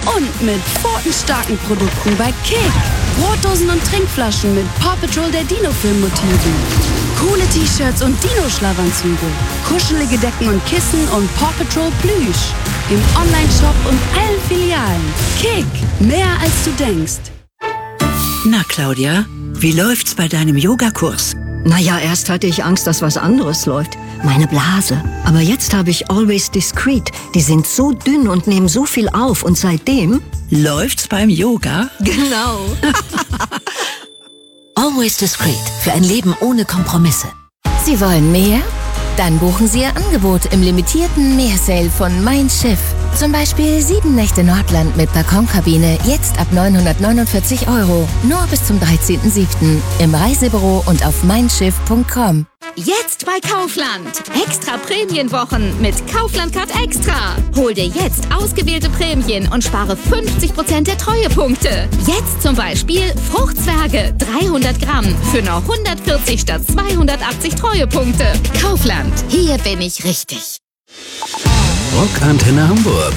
Und mit pfotenstarken Produkten bei Kick. Brotdosen und Trinkflaschen mit Paw Patrol der Dino-Film-Motiven. Coole T-Shirts und Dino-Schlafanzüge. Kuschelige Decken und Kissen und Paw Patrol Plüsch. Im Online-Shop und allen Filialen. Kick, mehr als du denkst. Na, Claudia, wie läuft's bei deinem Yogakurs? Naja, erst hatte ich Angst, dass was anderes läuft. Meine Blase. Aber jetzt habe ich Always Discreet. Die sind so dünn und nehmen so viel auf. Und seitdem... Läuft's beim Yoga? Genau. Always Discreet. Für ein Leben ohne Kompromisse. Sie wollen mehr? Dann buchen Sie Ihr Angebot im limitierten Meersale von Mein Schiff. Zum Beispiel 7 Nächte Nordland mit Balkonkabine, jetzt ab 949 €. Nur bis zum 13.07. im Reisebüro und auf meinschiff.com. Jetzt bei Kaufland. Extra Prämienwochen mit Kaufland Card Extra. Hol dir jetzt ausgewählte Prämien und spare 50% der Treuepunkte. Jetzt zum Beispiel Fruchtzwerge 300 Gramm für nur 140 statt 280 Treuepunkte. Kaufland. Hier bin ich richtig. Rockantenne Hamburg.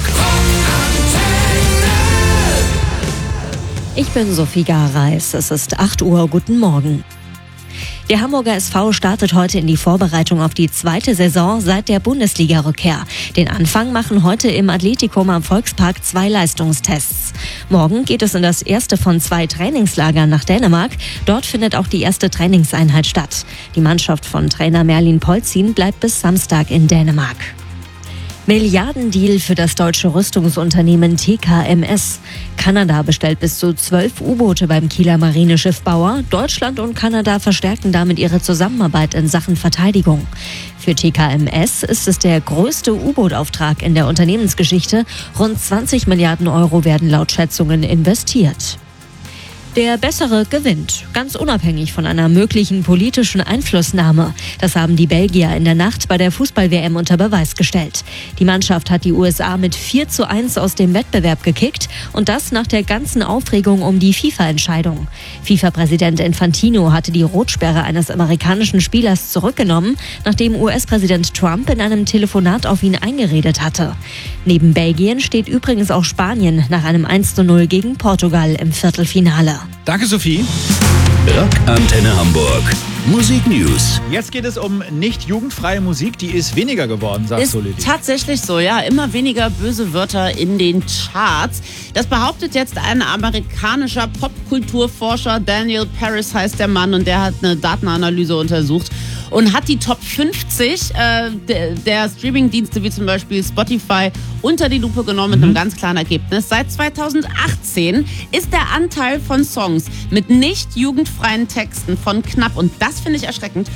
Ich bin Sophie Gareis. Es ist 8 Uhr. Guten Morgen. Der Hamburger SV startet heute in die Vorbereitung auf die zweite Saison seit der Bundesliga-Rückkehr. Den Anfang machen heute im Athletikum am Volkspark 2 Leistungstests. Morgen geht es in das erste von 2 Trainingslagern nach Dänemark. Dort findet auch die erste Trainingseinheit statt. Die Mannschaft von Trainer Merlin Polzin bleibt bis Samstag in Dänemark. Milliardendeal für das deutsche Rüstungsunternehmen TKMS. Kanada bestellt bis zu 12 U-Boote beim Kieler Marineschiffbauer. Deutschland und Kanada verstärken damit ihre Zusammenarbeit in Sachen Verteidigung. Für TKMS ist es der größte U-Boot-Auftrag in der Unternehmensgeschichte. Rund 20 Milliarden € werden laut Schätzungen investiert. Der Bessere gewinnt, ganz unabhängig von einer möglichen politischen Einflussnahme. Das haben die Belgier in der Nacht bei der Fußball-WM unter Beweis gestellt. Die Mannschaft hat die USA mit 4:1 aus dem Wettbewerb gekickt und das nach der ganzen Aufregung um die FIFA-Entscheidung. FIFA-Präsident Infantino hatte die Rotsperre eines amerikanischen Spielers zurückgenommen, nachdem US-Präsident Trump in einem Telefonat auf ihn eingeredet hatte. Neben Belgien steht übrigens auch Spanien nach einem 1:0 gegen Portugal im Viertelfinale. Danke, Sophie. Rockantenne Hamburg. Musik News. Jetzt geht es um nicht jugendfreie Musik. Die ist weniger geworden, sagt Solidi. Ist tatsächlich so, ja. Immer weniger böse Wörter in den Charts. Das behauptet jetzt ein amerikanischer Popkulturforscher. Daniel Paris heißt der Mann und der hat eine Datenanalyse untersucht und hat die Top 50 der Streamingdienste wie zum Beispiel Spotify unter die Lupe genommen mit einem ganz klaren Ergebnis. Seit 2018 ist der Anteil von Songs mit nicht jugendfreien Texten von knapp, und das finde ich erschreckend,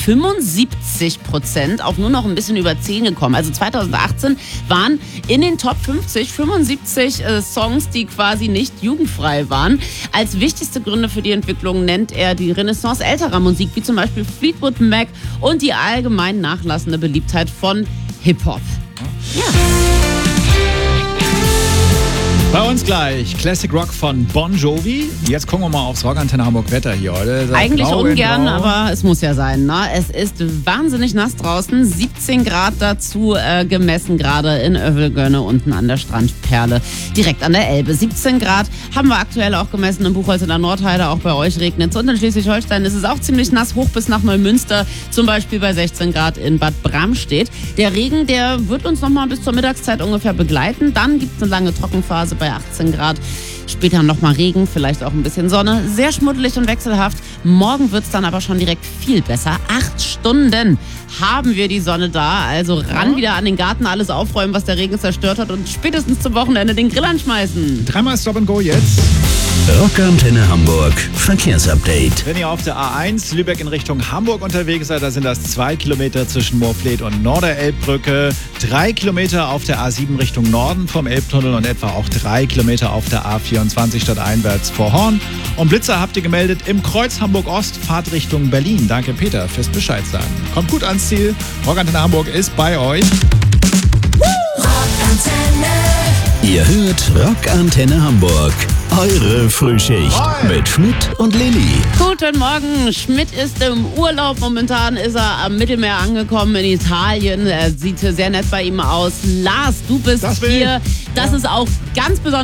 75% auf nur noch ein bisschen über 10 gekommen. Also 2018 waren in den Top 50 75 Songs, die quasi nicht jugendfrei waren. Als wichtigste Gründe für die Entwicklung nennt er die Renaissance älterer Musik, wie zum Beispiel Fleetwood Mac und die allgemein nachlassende Beliebtheit von Hip-Hop. Ja. Bei uns gleich Classic Rock von Bon Jovi. Jetzt gucken wir mal aufs Rockantenne Hamburg Wetter hier heute. Eigentlich ungern, aber es muss ja sein. Ne? Es ist wahnsinnig nass draußen. 17 Grad dazu gemessen, gerade in Övelgönne unten an der Strandperle, direkt an der Elbe. 17 Grad haben wir aktuell auch gemessen im Buchholz in der Nordheide. Auch bei euch regnet es. Und in Schleswig-Holstein ist es auch ziemlich nass, hoch bis nach Neumünster. Zum Beispiel bei 16 Grad in Bad Bramstedt. Der Regen, der wird uns noch mal bis zur Mittagszeit ungefähr begleiten. Dann gibt es eine lange Trockenphase bei 18 Grad. Später nochmal Regen, vielleicht auch ein bisschen Sonne. Sehr schmuddelig und wechselhaft. Morgen wird es dann aber schon direkt viel besser. 8 Stunden haben wir die Sonne da. Also ran wieder an den Garten, alles aufräumen, was der Regen zerstört hat, und spätestens zum Wochenende den Grill anschmeißen. Dreimal Stop and Go jetzt. Rockantenne Hamburg. Verkehrsupdate. Wenn ihr auf der A1 Lübeck in Richtung Hamburg unterwegs seid, da sind das 2 Kilometer zwischen Moorfleet und Norderelbbrücke, 3 Kilometer auf der A7 Richtung Norden vom Elbtunnel und etwa auch 3 Kilometer auf der A24 stadteinwärts vor Horn. Und Blitzer habt ihr gemeldet im Kreuz Hamburg-Ost, Fahrt Richtung Berlin. Danke, Peter, fürs Bescheid sagen. Kommt gut ans Ziel. Rockantenne Hamburg ist bei euch. Ihr hört Rockantenne Hamburg. Eure Frühschicht mit Schmidt und Lilly. Guten Morgen. Schmidt ist im Urlaub. Momentan ist er am Mittelmeer angekommen in Italien. Er sieht sehr nett bei ihm aus. Lars, du bist hier. Das ist auch ganz besonders.